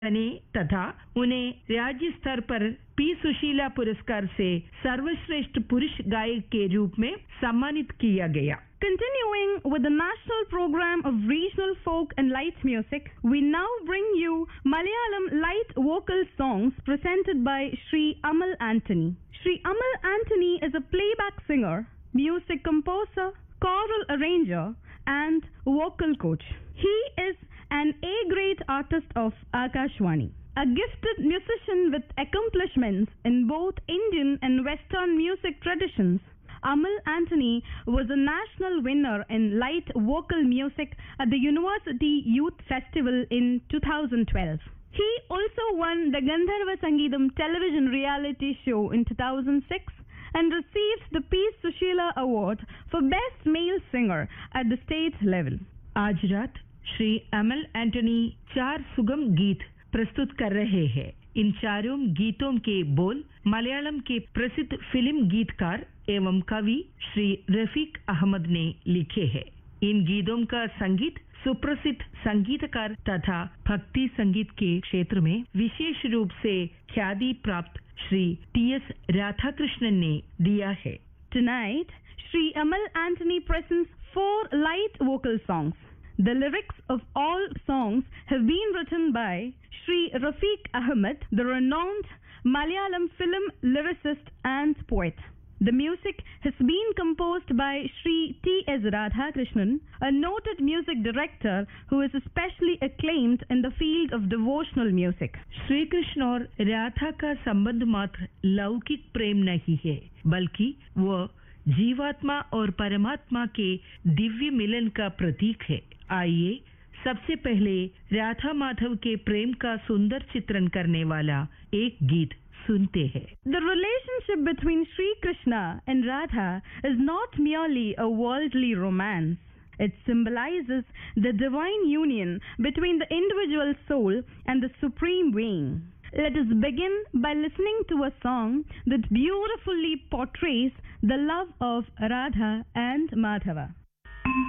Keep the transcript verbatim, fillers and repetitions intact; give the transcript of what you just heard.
बने तथा उन्हें राज्य स्तर पर पी सुशीला पुरस्कार से सर्वश्रेष्ठ पुरुष गायक के रूप में सम्मानित किया गया. Continuing with the national program of regional folk and light music, we now bring you Malayalam light vocal songs presented by Sri Amal Anthony. Sri Amal Anthony is a playback singer, music composer, choral arranger, and vocal coach. He is an A-grade artist of Akashvani, a gifted musician with accomplishments in both Indian and Western music traditions. Amal Anthony was a national winner in light vocal music at the University Youth Festival in two thousand twelve. He also won the Gandharva Sangeetham television reality show in two thousand six and received the P. Sushila Award for Best Male Singer at the state level. आज रात श्री अमल Antony चार सुगम गीत प्रस्तुत कर रहे हैं. इन चारों गीतों के बोल मलयालम के प्रसिद्ध फिल्म गीतकार एवं कवि श्री रफीक अहमद ने लिखे हैं. इन गीतों का संगीत सुप्रसिद्ध संगीतकार तथा भक्ति संगीत के क्षेत्र में विशेष रूप से ख्याति प्राप्त श्री टी एस राधाकृष्णन ने दिया है. Tonight, Sri Amal Anthony presents four light vocal songs. The lyrics of all songs have been written by Sri Rafiq Ahmed, the renowned Malayalam film lyricist and poet. The music has been composed by Sri T S Radhakrishnan, a noted music director who is especially acclaimed in the field of devotional music. Shri Krishna और राधा का संबंध मात्र लौकिक प्रेम नहीं है, बल्कि वह जीवात्मा और परमात्मा के दिव्य मिलन का प्रतीक है. आइए सबसे पहले राधा माधव के प्रेम का सुंदर चित्रण करने वाला एक गीत सुनते हैं. The relationship between Sri Krishna and Radha is not merely a worldly romance. It symbolizes the divine union between the individual soul and the supreme being. Let us begin by listening to a song that beautifully portrays the love of Radha and Madhava.